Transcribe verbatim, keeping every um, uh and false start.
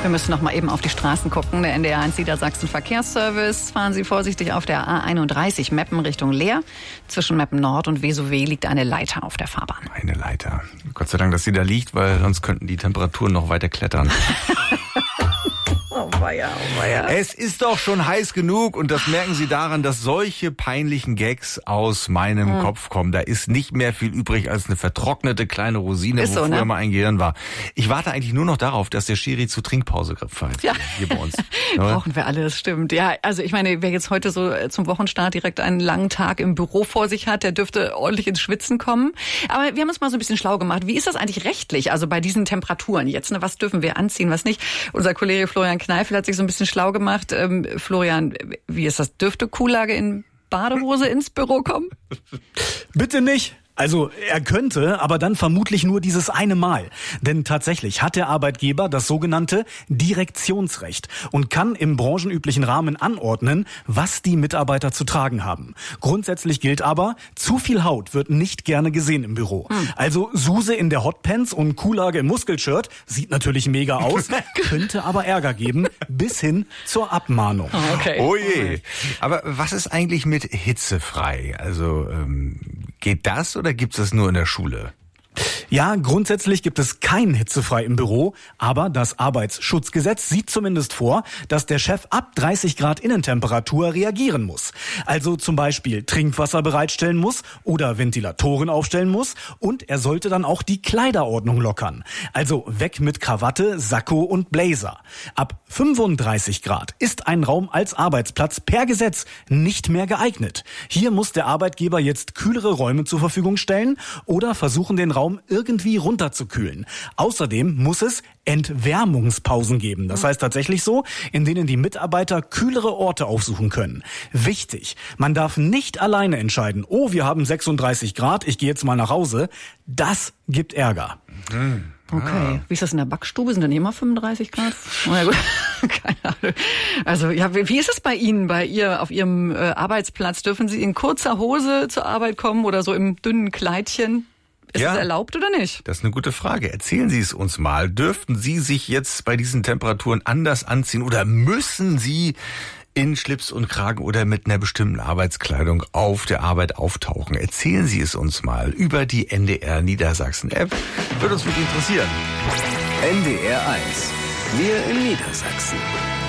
Wir müssen noch mal eben auf die Straßen gucken. Der N D R eins Niedersachsen Verkehrsservice. Fahren Sie vorsichtig auf der A einunddreißig Meppen Richtung Leer. Zwischen Meppen Nord und Vesowe liegt eine Leiter auf der Fahrbahn. Eine Leiter. Gott sei Dank, dass sie da liegt, weil sonst könnten die Temperaturen noch weiter klettern. Oh weia, oh weia. Es ist doch schon heiß genug und das merken Sie daran, dass solche peinlichen Gags aus meinem hm. Kopf kommen. Da ist nicht mehr viel übrig als eine vertrocknete kleine Rosine, ist wo so, früher ne? mal ein Gehirn war. Ich warte eigentlich nur noch darauf, dass der Schiri zur Trinkpause pfeift. Ja. Hier bei uns. Brauchen wir alle, das stimmt. Ja, also ich meine, wer jetzt heute so zum Wochenstart direkt einen langen Tag im Büro vor sich hat, der dürfte ordentlich ins Schwitzen kommen. Aber wir haben uns mal so ein bisschen schlau gemacht. Wie ist das eigentlich rechtlich? Also bei diesen Temperaturen jetzt, ne? Was dürfen wir anziehen, was nicht? Unser Kollege Florian Kneifel hat sich so ein bisschen schlau gemacht. Ähm, Florian, wie ist das? Dürfte Kuhlage in Badehose ins Büro kommen? Bitte nicht. Also er könnte, aber dann vermutlich nur dieses eine Mal. Denn tatsächlich hat der Arbeitgeber das sogenannte Direktionsrecht und kann im branchenüblichen Rahmen anordnen, was die Mitarbeiter zu tragen haben. Grundsätzlich gilt aber, zu viel Haut wird nicht gerne gesehen im Büro. Hm. Also Suse in der Hotpants und Kuhlage im Muskelshirt sieht natürlich mega aus, könnte aber Ärger geben, bis hin zur Abmahnung. Oh, okay. Oh je. Aber was ist eigentlich mit hitzefrei? Also ähm, geht das oder gibt es das nur in der Schule? Ja, grundsätzlich gibt es kein hitzefrei im Büro, aber das Arbeitsschutzgesetz sieht zumindest vor, dass der Chef ab dreißig Grad Innentemperatur reagieren muss. Also zum Beispiel Trinkwasser bereitstellen muss oder Ventilatoren aufstellen muss und er sollte dann auch die Kleiderordnung lockern. Also weg mit Krawatte, Sakko und Blazer. Ab fünfunddreißig Grad ist ein Raum als Arbeitsplatz per Gesetz nicht mehr geeignet. Hier muss der Arbeitgeber jetzt kühlere Räume zur Verfügung stellen oder versuchen, den Raum irgendwie runterzukühlen. Außerdem muss es Entwärmungspausen geben. Das heißt tatsächlich so, in denen die Mitarbeiter kühlere Orte aufsuchen können. Wichtig, man darf nicht alleine entscheiden, oh, wir haben sechsunddreißig Grad, ich gehe jetzt mal nach Hause. Das gibt Ärger. Mhm. Okay. Wie ist das in der Backstube? Sind dann immer fünfunddreißig Grad? Na gut. Keine Ahnung. Also, ja, wie ist es bei Ihnen, bei ihr, auf Ihrem äh, Arbeitsplatz? Dürfen Sie in kurzer Hose zur Arbeit kommen oder so im dünnen Kleidchen? Ist ja, es erlaubt oder nicht? Das ist eine gute Frage. Erzählen Sie es uns mal. Dürften Sie sich jetzt bei diesen Temperaturen anders anziehen oder müssen Sie in Schlips und Kragen oder mit einer bestimmten Arbeitskleidung auf der Arbeit auftauchen? Erzählen Sie es uns mal über die N D R Niedersachsen App. Würde uns wirklich interessieren. N D R eins. Wir in Niedersachsen.